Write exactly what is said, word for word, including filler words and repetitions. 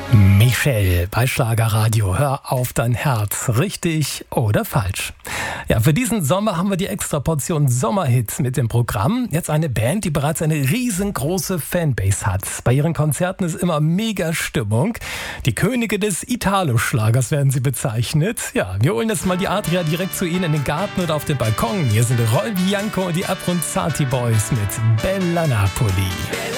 Michelle bei Schlagerradio. Hör auf dein Herz, richtig oder falsch? Ja, für diesen Sommer haben wir die extra Portion Sommerhits mit dem Programm. Jetzt eine Band, die bereits eine riesengroße Fanbase hat. Bei ihren Konzerten ist immer mega Stimmung. Die Könige des Italo-Schlagers werden sie bezeichnet. Ja, wir holen jetzt mal die Adria direkt zu Ihnen in den Garten oder auf den Balkon. Hier sind Roy Bianco und die Abronzati Boys mit Bella Napoli.